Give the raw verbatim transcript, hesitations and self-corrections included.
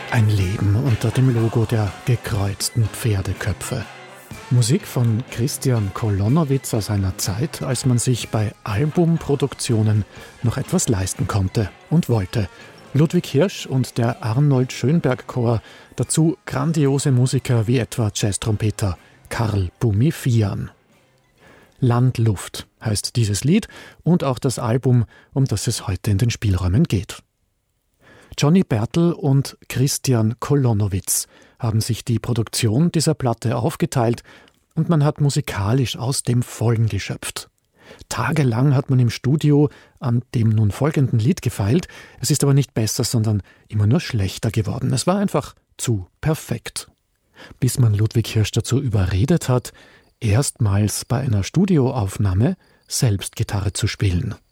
Ein Leben unter dem Logo der gekreuzten Pferdeköpfe. Musik von Christian Kolonowitz aus einer Zeit, als man sich bei Albumproduktionen noch etwas leisten konnte und wollte. Ludwig Hirsch und der Arnold Schönberg Chor, dazu grandiose Musiker wie etwa Jazztrompeter Karl Bumifian. Landluft heißt dieses Lied und auch das Album, um das es heute in den Spielräumen geht. Johnny Bertel und Christian Kolonowitz haben sich die Produktion dieser Platte aufgeteilt und man hat musikalisch aus dem Vollen geschöpft. Tagelang hat man im Studio an dem nun folgenden Lied gefeilt. Es ist aber nicht besser, sondern immer nur schlechter geworden. Es war einfach zu perfekt. Bis man Ludwig Hirsch dazu überredet hat, erstmals bei einer Studioaufnahme selbst Gitarre zu spielen.